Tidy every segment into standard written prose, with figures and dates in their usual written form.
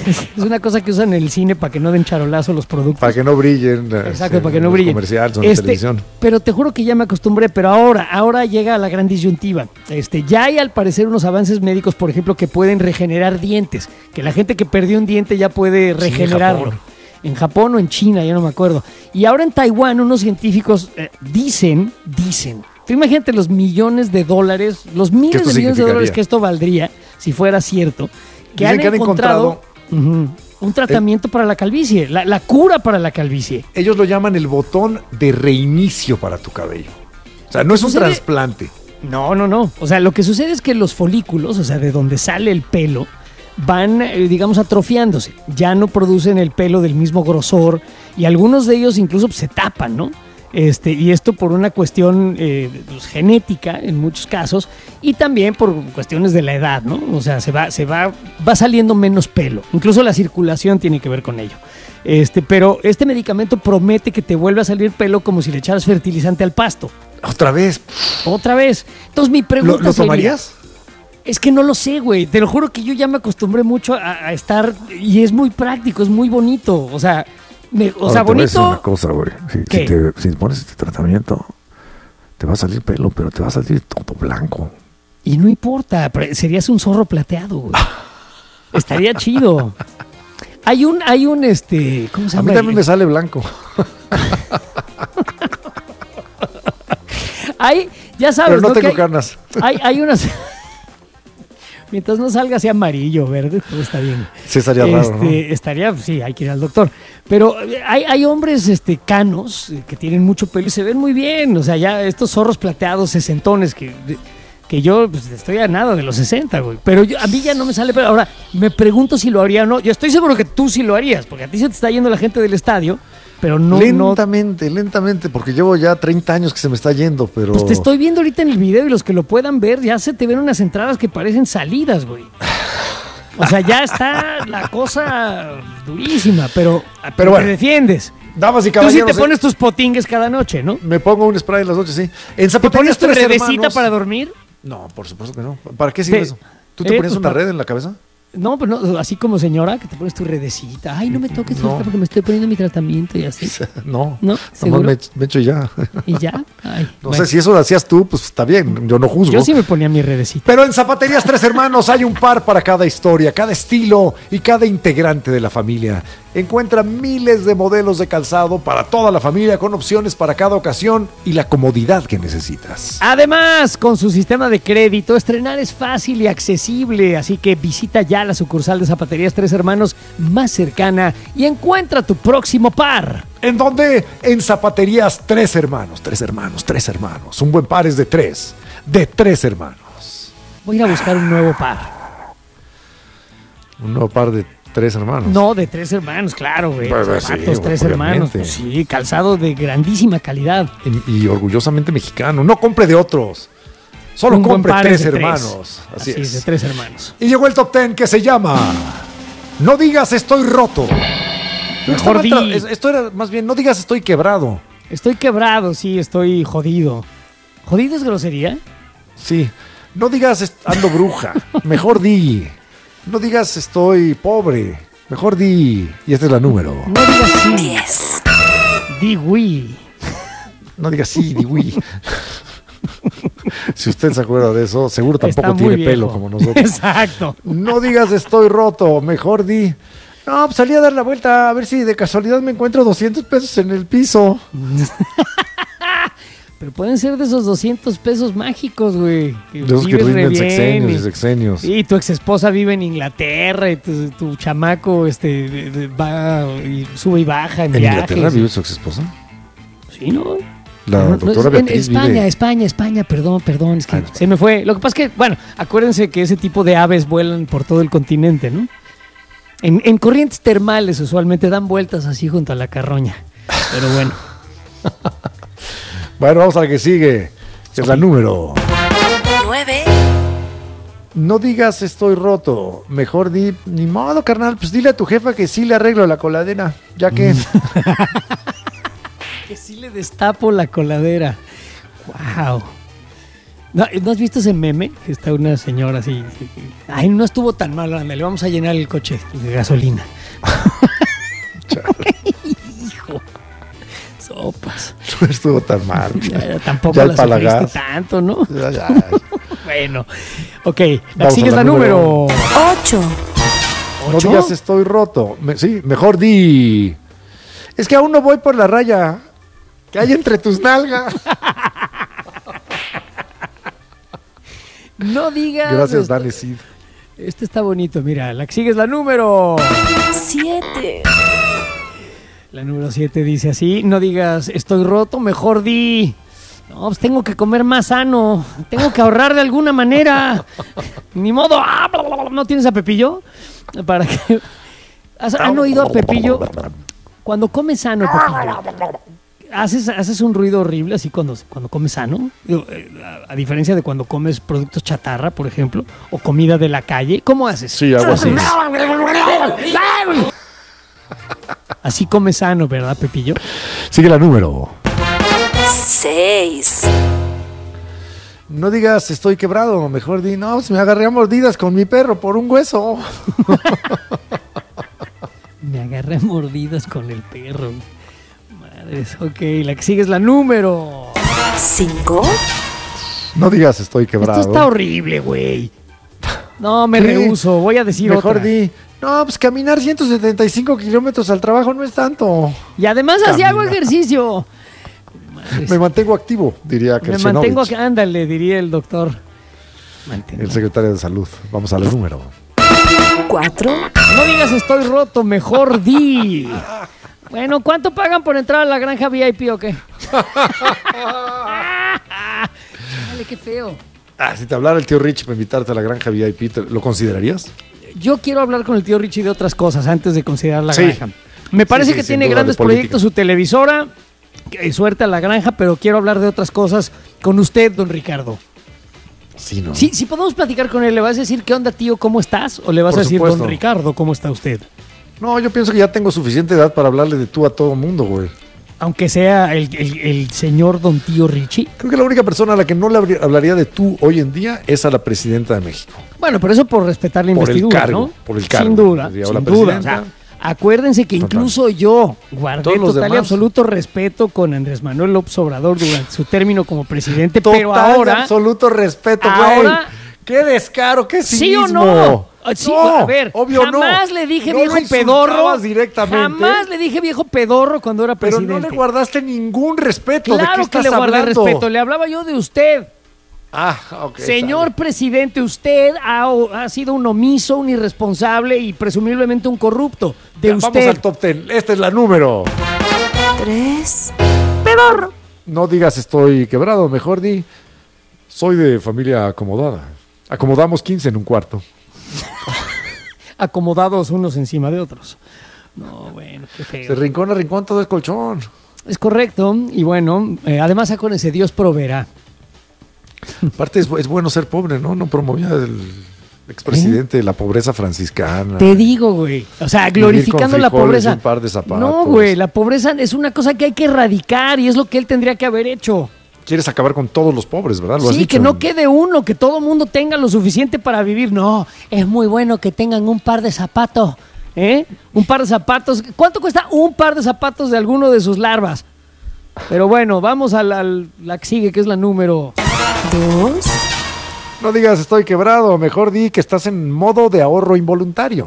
Es una cosa que usan en el cine para que no den charolazo los productos. Para que no brillen. Exacto, para que no brillen. Comerciales o en televisión. Pero te juro que ya me acostumbré, pero ahora llega la gran disyuntiva. Ya hay al parecer unos avances médicos, por ejemplo, que pueden regenerar dientes, que la gente que perdió un diente ya puede regenerarlo. En Japón o en China, ya no me acuerdo. Y ahora en Taiwán unos científicos dicen, tú imagínate los millones de dólares, los miles de millones de dólares que esto valdría si fuera cierto, que han encontrado un tratamiento para la calvicie, la cura para la calvicie. Ellos lo llaman el botón de reinicio para tu cabello. O sea, no es un trasplante. No. O sea, lo que sucede es que los folículos, o sea, de donde sale el pelo, van, digamos, atrofiándose. Ya no producen el pelo del mismo grosor y algunos de ellos incluso se tapan, ¿no? Y esto por una cuestión genética en muchos casos y también por cuestiones de la edad, ¿no? O sea, va saliendo menos pelo. Incluso la circulación tiene que ver con ello. Pero este medicamento promete que te vuelve a salir pelo como si le echaras fertilizante al pasto. ¿Otra vez? Entonces mi pregunta ¿Lo tomarías? Es que no lo sé, güey. Te lo juro que yo ya me acostumbré mucho a estar y es muy práctico, es muy bonito. O sea, bonito. Te voy a decir una cosa, güey. Si pones este tratamiento, te va a salir pelo, pero te va a salir todo blanco. Y no importa, serías un zorro plateado, güey. Estaría chido. Hay un ¿cómo se llama? A mí también me sale blanco. Ya sabes, pero no tengo canas. Hay unas. Mientras no salga así amarillo, verde, todo está bien. Sí, estaría raro, ¿no? Estaría, sí, hay que ir al doctor. Pero hay hombres canos que tienen mucho pelo y se ven muy bien. O sea, ya estos zorros plateados, sesentones, que yo pues, estoy a nada de los 60, güey. Pero a mí ya no me sale pelo. Ahora, me pregunto si lo haría o no. Yo estoy seguro que tú sí lo harías, porque a ti se te está yendo la gente del estadio. Pero lentamente, porque llevo ya 30 años que se me está yendo, pero... Pues te estoy viendo ahorita en el video y los que lo puedan ver, ya se te ven unas entradas que parecen salidas, güey. O sea, ya está la cosa durísima, pero bueno, te defiendes. Damas y caballeros... Tú sí te pones tus potingues cada noche, ¿no? Me pongo un spray en las noches, sí. ¿Te pones tu redecita para dormir? No, por supuesto que no. ¿Para qué sirve eso? ¿Tú te pones una red en la cabeza? No, pero no, así como señora, que te pones tu redecita. Ay, no me toques porque me estoy poniendo mi tratamiento y así. No, ¿seguro? me echo ya. ¿Y ya? Ay, no sé, si eso lo hacías tú, pues está bien, yo no juzgo. Yo sí me ponía mi redecita. Pero en Zapaterías Tres Hermanos hay un par para cada historia, cada estilo y cada integrante de la familia. Encuentra miles de modelos de calzado para toda la familia con opciones para cada ocasión y la comodidad que necesitas. Además, con su sistema de crédito, estrenar es fácil y accesible, así que visita ya la sucursal de Zapaterías Tres Hermanos más cercana y encuentra tu próximo par. ¿En dónde? En Zapaterías Tres Hermanos. Tres hermanos. Un buen par es de tres hermanos. Voy a ir a buscar un nuevo par. Un nuevo par de tres hermanos. No, de tres hermanos, claro, güey. Pues, sí, tres hermanos. Pues sí, calzado de grandísima calidad. Y orgullosamente mexicano. No compre de otros. Solo compre tres hermanos. Así es, de tres hermanos. Y llegó el top 10 que se llama No digas estoy roto. Mejor esto era más bien, no digas estoy quebrado. Estoy quebrado, sí, estoy jodido. ¿Jodido es grosería? Sí. No digas ando bruja. Mejor di. No digas estoy pobre. Mejor di. Y esta es la número. No digas sí. Di oui. No digas sí, di oui. Si usted se acuerda de eso, seguro tampoco tiene pelo como nosotros. Exacto. No digas estoy roto. Mejor di. No, pues salí a dar la vuelta a ver si de casualidad me encuentro 200 pesos en el piso. Pero pueden ser de esos 200 pesos mágicos, güey. De esos que rinden sexenios. Y tu ex esposa vive en Inglaterra y tu chamaco va y sube y baja en viajes. ¿En Inglaterra vive su ex esposa? Sí, ¿no? La doctora Beatriz en España, perdón, es que se me fue. Lo que pasa es que, bueno, acuérdense que ese tipo de aves vuelan por todo el continente, ¿no? En corrientes termales usualmente dan vueltas así junto a la carroña. Pero bueno. Bueno, vamos a la que sigue. Es la número 9. No digas estoy roto. Mejor di, ni modo, carnal. Pues dile a tu jefa que sí le arreglo la coladera. Ya que... Que sí le destapo la coladera. Wow. ¿No has visto ese meme? Que está una señora así. Ay, no estuvo tan mal, anda, le vamos a llenar el coche de gasolina. Hijo. Sopas. No estuvo tan mal. Tampoco ya la sufriste tanto, ¿no? Ya. Bueno. Ok, Vamos sigues a la número 8. No digas estoy roto. Sí, mejor di. Es que aún no voy por la raya que hay entre tus nalgas. No digas. Gracias, Dani Cid. Este está bonito, mira. La que sigue es la número 7. La número 7 dice así: no digas estoy roto, mejor di. No, pues tengo que comer más sano. Tengo que ahorrar de alguna manera. Ni modo. ¿No tienes a Pepillo? Para que. ¿Han oído a Pepillo? Cuando comes sano, Pepillo, ¿haces un ruido horrible así cuando comes sano? A diferencia de cuando comes productos chatarra, por ejemplo, o comida de la calle. ¿Cómo haces? Sí, hago así. Así comes sano, ¿verdad, Pepillo? Sigue la número. 6. No digas estoy quebrado, mejor di, no, me agarré a mordidas con mi perro por un hueso. Me agarré a mordidas con el perro. Madres, ok, la que sigue es la número 5. No digas estoy quebrado. Esto está horrible, güey. No, me ¿Qué? rehuso, voy a decir Mejor otra. di, no, pues caminar 175 kilómetros al trabajo no es tanto. Y además así hago Camina. ejercicio. Madres. Me mantengo activo, diría Me mantengo Kerchenovich, acá, ándale, diría el doctor. el secretario de Salud. Vamos a la número. 4. No digas estoy roto, mejor di. Bueno, ¿cuánto pagan por entrar a la granja VIP o qué? Dale, qué feo. Si te hablara el tío Rich para invitarte a la granja VIP, ¿lo considerarías? Yo quiero hablar con el tío Richie de otras cosas antes de considerar la Sí. granja. Me parece Sí, que sin tiene duda, grandes de política. proyectos, su televisora, suerte a la granja, pero quiero hablar de otras cosas con usted, don Ricardo. Sí, ¿no? Sí, si podemos platicar con él, ¿le vas a decir qué onda, tío, cómo estás? ¿O le vas Por a decir, supuesto. don Ricardo, cómo está usted? No, yo pienso que ya tengo suficiente edad para hablarle de tú a todo mundo, güey. Aunque sea el señor don tío Richie. Creo que la única persona a la que no le hablaría de tú hoy en día es a la presidenta de México. Bueno, pero eso por respetar la Por el investidura, cargo, ¿no? por el cargo, Sin duda, diría sin la duda. O presidenta. sea, acuérdense que Total. incluso yo guardé Todos los total y demás. absoluto respeto con Andrés Manuel López Obrador durante su término como presidente, Total pero y ahora... absoluto respeto, güey. ahora- ¡Qué descaro, qué ¿Sí o cinismo! no? Sí, No, a ver, obvio jamás no. le dije No viejo lo pedorro. insultabas directamente. Jamás le dije viejo pedorro cuando era Pero presidente. no le guardaste ningún respeto. ¿De qué Claro que estás le guardé hablando? respeto. Le hablaba yo de usted. Ok. Señor sale. presidente, usted ha sido un omiso, un irresponsable y presumiblemente un corrupto. De Ya, usted. Vamos al top 10. Esta es la número. 3. No digas estoy quebrado, mejor di soy de familia acomodada. Acomodamos 15 en un cuarto. Acomodados unos encima de otros. No, bueno, qué De feo. rincón a rincón todo es colchón. Es correcto. Y bueno, además acuérdense, Dios proveerá. Aparte es bueno ser pobre, ¿no? No promovía el expresidente la pobreza franciscana. Te digo, güey. O sea, Vivir glorificando con la frijoles pobreza. y un par de zapatos. No, güey, la pobreza es una cosa que hay que erradicar y es lo que él tendría que haber hecho. Quieres acabar con todos los pobres, ¿verdad? Lo has Sí, dicho que no en- quede uno, que todo mundo tenga lo suficiente para vivir. No, es muy bueno que tengan un par de zapatos. ¿Eh? Un par de zapatos. ¿Cuánto cuesta un par de zapatos de alguno de sus larvas? Pero bueno, vamos a la que sigue, que es la número... 2. No digas estoy quebrado, mejor di que estás en modo de ahorro involuntario.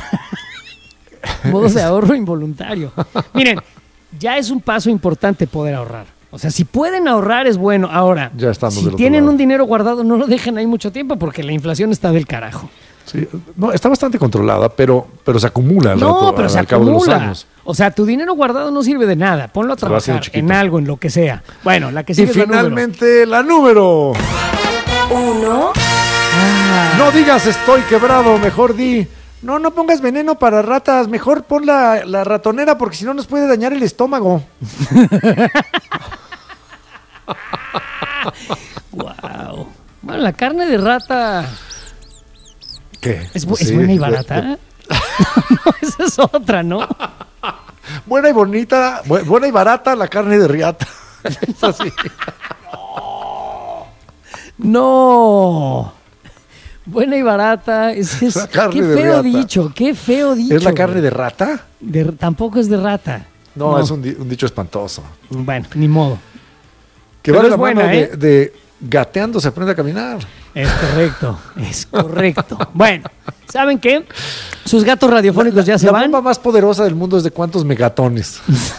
Modos de ahorro involuntario. Miren, ya es un paso importante poder ahorrar. O sea, si pueden ahorrar es bueno. Ahora, Ya estamos del si otro tienen lado. un dinero guardado, no lo dejen ahí mucho tiempo porque la inflación está del carajo. Sí, no, está bastante controlada, pero se acumula al No, rato, pero se al cabo de los acumula. años. O sea, tu dinero guardado no sirve de nada. Ponlo a Se va haciendo trabajar chiquito. en algo, en lo que sea. Bueno, la que Y sigue es la número. finalmente la número. 1. No digas estoy quebrado, mejor di. No, no pongas veneno para ratas, mejor pon la ratonera porque si no nos puede dañar el estómago. Wow. Bueno, la carne de rata ¿Qué? es Sí, buena y barata. No, esa es otra, ¿no? Buena y bonita, buena y barata la carne de riata. Es así. No. Buena y barata. La carne qué de feo rata. dicho, qué feo dicho. ¿Es la carne güey. de rata? Tampoco es de rata. No, es un dicho espantoso. Bueno, ni modo. Que Pero va de es la buena, mano ¿eh? de gateando se aprende a caminar. Es correcto, es correcto. Bueno, ¿saben qué? Sus gatos radiofónicos ya se La van. bomba más poderosa del mundo es de cuántos megatones.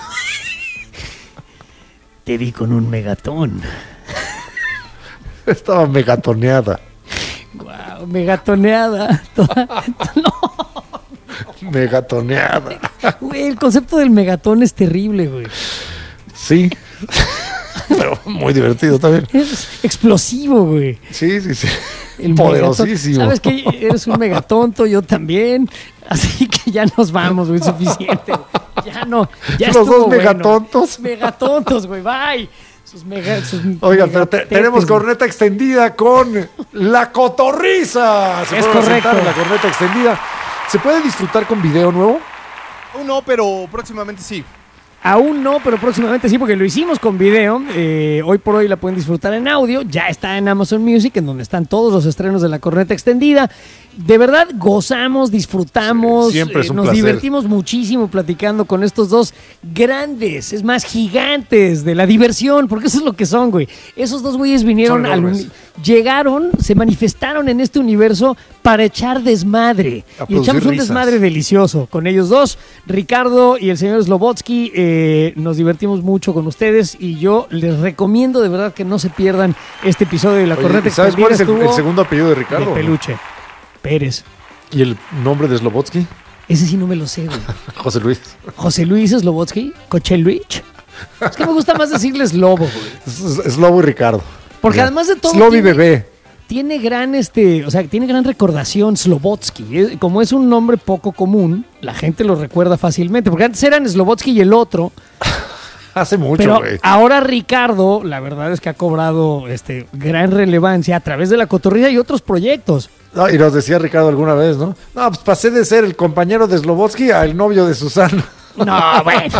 Te vi con un megatón. Estaba megatoneada. Guau, megatoneada. No, Megatoneada. güey, el concepto del megatón es terrible, güey. Sí. Pero muy divertido también. Es explosivo, güey. Sí. El Poderosísimo. megatón. ¿Sabes qué? Eres un megatonto, yo también. Así que ya nos vamos, güey, suficiente. Ya no, ya Los estuvo dos bueno. megatontos. Megatontos, güey, bye. Oigan, pero tenemos megatetes, güey. corneta extendida con la cotorriza. Se Es fueron a correcto. sentar en la corneta extendida. ¿Se puede disfrutar con video nuevo? Aún no, pero próximamente sí. Aún no, pero próximamente sí, porque lo hicimos con video. Hoy por hoy la pueden disfrutar en audio. Ya está en Amazon Music, en donde están todos los estrenos de la corneta extendida. De verdad, gozamos, disfrutamos, Sí, siempre es un nos placer. divertimos muchísimo platicando con estos dos grandes, es más, gigantes de la diversión, porque eso es lo que son, güey. Esos dos güeyes vinieron, Son enormes. llegaron, se manifestaron en este universo para echar desmadre. A Y producir echamos un risas. desmadre delicioso con ellos dos, Ricardo y el señor Slobotsky. Nos divertimos mucho con ustedes y yo les recomiendo de verdad que no se pierdan este episodio de la Oye, corneta ¿sabes cuál es el Estuvo segundo apellido de Ricardo? de Peluche. Pérez. ¿Y el nombre de Slobotsky? Ese sí no me lo sé, güey. José Luis. José Luis Slobotsky, Cocheluich. Es que me gusta más decirle Slobo, güey. Slobo y Ricardo. Porque Ya. además de todo Slobo y tiene- bebé. Tiene gran, tiene gran recordación Slobotsky. Como es un nombre poco común, la gente lo recuerda fácilmente. Porque antes eran Slobotsky y el otro. Hace mucho, Pero güey. ahora Ricardo, la verdad es que ha cobrado gran relevancia a través de la cotorrilla y otros proyectos. No, y nos decía Ricardo alguna vez, ¿no? No, pues pasé de ser el compañero de Slobotsky al novio de Susana. No, bueno.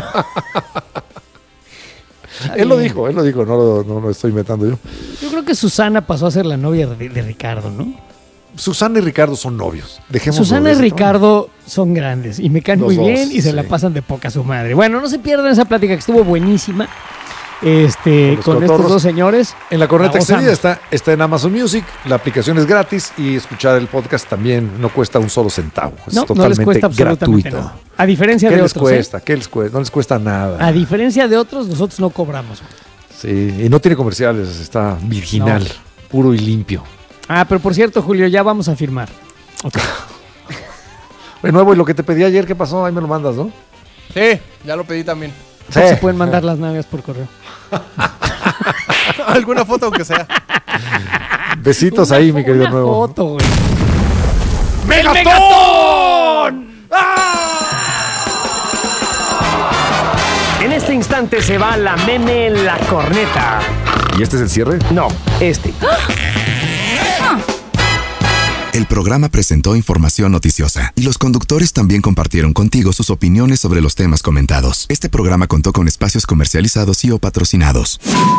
Él lo dijo, no lo estoy inventando yo. Yo creo que Susana pasó a ser la novia de Ricardo, ¿no? Susana y Ricardo son novios. Dejémoslo Susana de y esa Ricardo son grandes y me caen Los muy dos, bien y se la sí. pasan de poca su madre. Bueno, no se pierdan esa plática que estuvo buenísima con los estos cotorros. dos señores. En la corneta La gozamos. extendida está en Amazon Music, la aplicación es gratis y escuchar el podcast también no cuesta un solo centavo. Es No, no totalmente les cuesta absolutamente gratuito. nada. A diferencia ¿Qué de les otros. cuesta? ¿Qué les cuesta? No les cuesta nada. A diferencia de otros, nosotros no cobramos. Sí, y no tiene comerciales, está virginal, puro y limpio. Ah, pero por cierto, Julio, ya vamos a firmar. Ok. De nuevo, y lo que te pedí ayer, ¿qué pasó? Ahí me lo mandas, ¿no? Sí, ya lo pedí también. ¿Cómo se pueden mandar las nalgas por correo? Alguna foto aunque sea. Besitos Una ahí, mi querido una nuevo. foto, güey. ¡Megatón! En este instante se va la meme en la corneta. ¿Y este es el cierre? No, este. El programa presentó información noticiosa y los conductores también compartieron contigo sus opiniones sobre los temas comentados. Este programa contó con espacios comercializados y o patrocinados.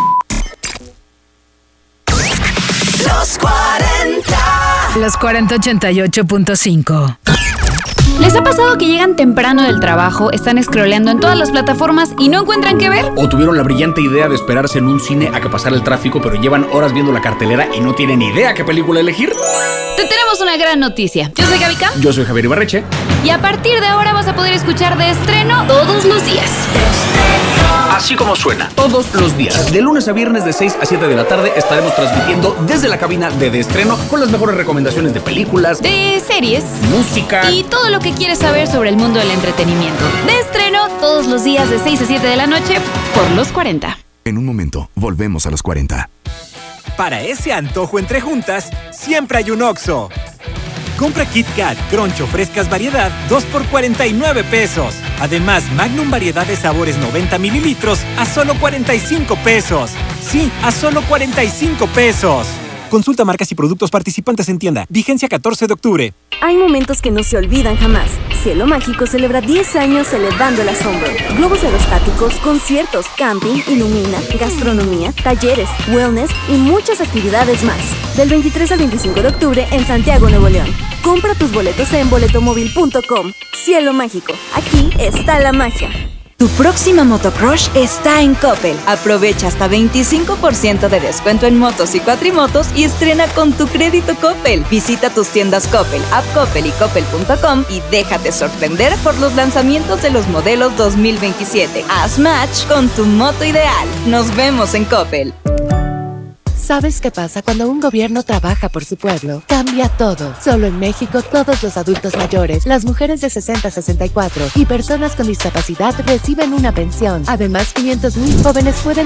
Los 40. Los 4088.5. ¿Les ha pasado que llegan temprano del trabajo, están scrolleando en todas las plataformas y no encuentran qué ver? O tuvieron la brillante idea de esperarse en un cine a que pasara el tráfico, pero llevan horas viendo la cartelera y no tienen idea qué película elegir? Te tenemos una gran noticia. Yo soy Gaby Cam Yo soy Javier Ibarreche. y a partir de ahora vas a poder escuchar de estreno todos los días. Así como suena, todos los días. De lunes a viernes de 6 a 7 de la tarde estaremos transmitiendo desde la cabina de estreno con las mejores recomendaciones de películas, De series música. y todo lo que quieres saber sobre el mundo del entretenimiento. De estreno todos los días de 6 a 7 de la noche por los 40. En un momento, volvemos a los 40. Para ese antojo entre juntas, siempre hay un Oxxo. Compra Kit Kat, Crunch o frescas variedad, 2 por 49 pesos. Además, Magnum variedad de sabores 90 mililitros a solo 45 pesos. Sí, a solo 45 pesos. Consulta marcas y productos participantes en tienda. Vigencia 14 de octubre. Hay momentos que no se olvidan jamás. Cielo Mágico celebra 10 años elevando el asombro. Globos aerostáticos, conciertos, camping, ilumina, gastronomía, talleres, wellness y muchas actividades más. Del 23 al 25 de octubre en Santiago, Nuevo León. Compra tus boletos en boletomóvil.com. Cielo Mágico, aquí está la magia. Tu próxima motocrush está en Coppel. Aprovecha hasta 25% de descuento en motos y cuatrimotos y estrena con tu crédito Coppel. Visita tus tiendas Coppel, app Coppel y coppel.com y déjate sorprender por los lanzamientos de los modelos 2027. Haz match con tu moto ideal. Nos vemos en Coppel. ¿Sabes qué pasa cuando un gobierno trabaja por su pueblo? Cambia todo. Solo en México, todos los adultos mayores, las mujeres de 60 a 64 y personas con discapacidad reciben una pensión. Además, 500,000 jóvenes pueden